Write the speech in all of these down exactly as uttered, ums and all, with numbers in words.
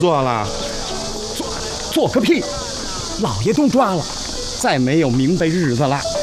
做了，做做个屁！老爷都抓了，再没有明白日子了。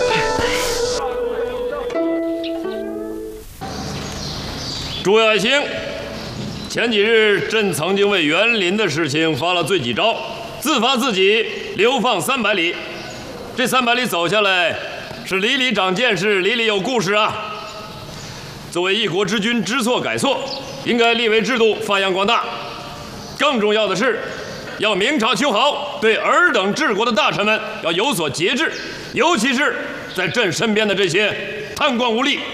诸位爱卿，前几日朕曾经为园林的事情发了罪己诏，自罚自己流放三百里。这三百里走下来，是里里长见识，里里有故事啊。作为一国之君，知错改错，应该立为制度，发扬光大。更重要的是，要明察秋毫，对尔等治国的大臣们要有所节制，尤其是在朕身边的这些贪官污吏。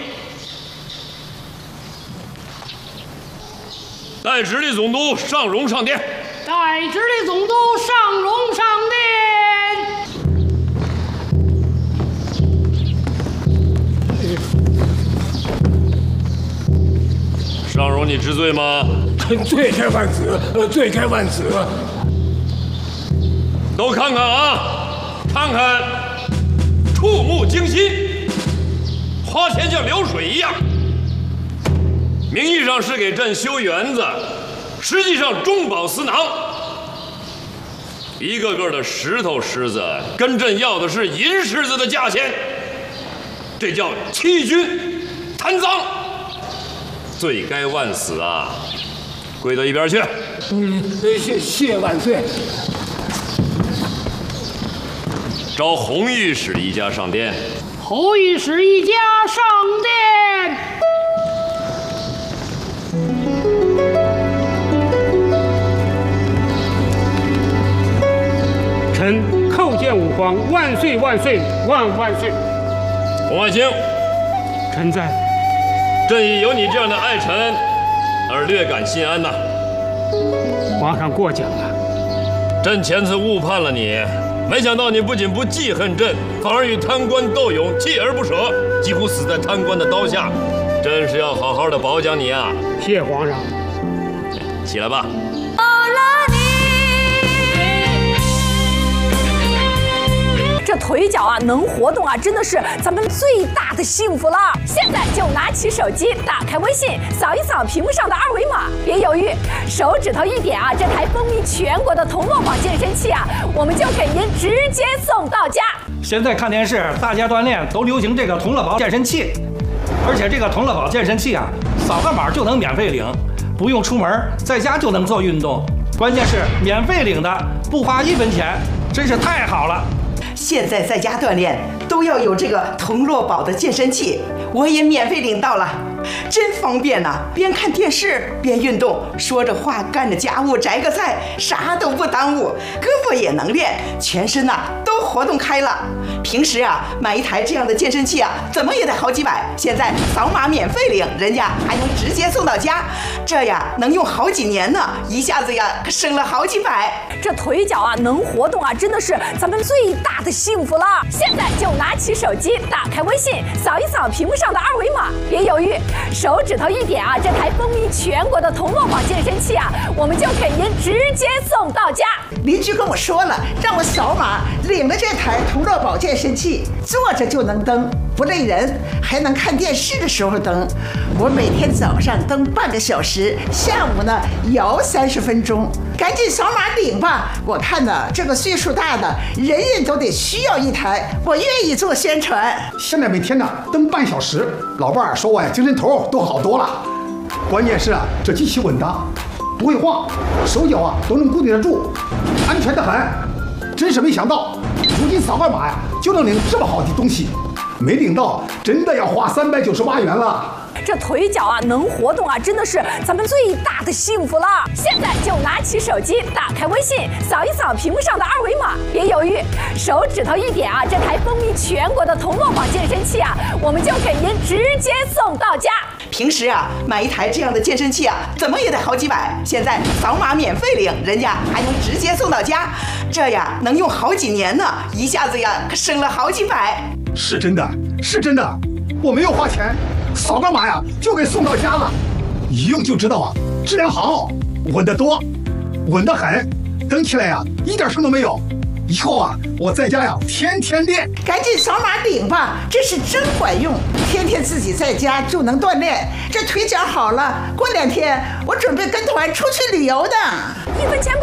代直隶总督上荣上殿。 代直隶总督上荣上殿。上荣，你知罪吗？ 罪该万死，罪该万死。 都看看啊，看看，触目惊心，花钱像流水一样。名义上是给朕修园子，实际上中饱私囊。一个个的石头狮子跟朕要的是银狮子的价钱，这叫欺君贪赃，罪该万死啊！跪到一边去。 嗯，谢谢万岁。 召红御史一家上殿。 红御史一家上殿。 臣叩见吾皇万岁万岁万万岁！ 洪爱卿， 臣在。 朕已有你这样的爱臣，而略感心安呐。 皇上过奖了。 朕前次误判了你，没想到你不仅不记恨朕，反而与贪官斗勇，锲而不舍，几乎死在贪官的刀下。朕是要好好的褒奖你啊！ 谢皇上。 起来吧。 这腿脚啊能活动啊，真的是咱们最大的幸福了。现在就拿起手机，打开微信，扫一扫屏幕上的二维码，别犹豫，手指头一点啊，这台风靡全国的童乐宝健身器啊，我们就给您直接送到家。 现在看电视，大家锻炼都流行这个童乐宝健身器，而且这个童乐宝健身器啊，扫个码就能免费领，不用出门，在家就能做运动。关键是免费领的，不花一分钱，真是太好了。 现在在家锻炼都要有这个童乐宝的健身器，我也免费领到了，真方便呐、啊！边看电视边运动，说着话干着家务，摘个菜，啥都不耽误，胳膊也能练，全身呐、啊、都活动开了。平时啊买一台这样的健身器啊，怎么也得好几百，现在扫码免费领，人家还能直接送到家，这呀能用好几年呢，一下子呀省了好几百。 这腿脚啊能活动啊，真的是咱们最大的幸福了。现在就拿起手机，打开微信，扫一扫屏幕上的二维码，别犹豫，手指头一点啊，这台风靡全国的童乐宝健身器啊，我们就给您直接送到家。 邻居跟我说了，让我扫码领了这台童乐宝健身器，坐着就能蹬，不累人，还能看电视的时候蹬。我每天早上蹬半个小时，下午呢摇三十分钟。赶紧扫码领吧！我看呢，这个岁数大的人人都得需要一台，我愿意做宣传。 现在每天呢蹬半小时，老伴儿说我呀精神头都好多了。关键是啊，这机器稳当，不会晃，手脚啊都能固定得住，安全得很。真是没想到，如今扫个码呀就能领这么好的东西，没领到真的要花三百九十八元了。 这腿脚啊能活动啊，真的是咱们最大的幸福了。现在就拿起手机，打开微信，扫一扫屏幕上的二维码，别犹豫，手指头一点啊，这台风靡全国的童乐宝健身器啊，我们就给您直接送到家。 平时啊买一台这样的健身器啊，怎么也得好几百，现在扫码免费领，人家还能直接送到家，这呀能用好几年呢，一下子呀省了好几百。 是真的，是真的，我没有花钱。扫个码呀，就给送到家了，一用就知道啊，质量好，稳得多，稳得很，蹬起来呀，一点声都没有， 以后啊，我在家呀天天练。 赶紧扫码领吧，这是真管用，天天自己在家就能锻炼，这腿脚好了，过两天我准备跟团出去旅游的。 一分钱不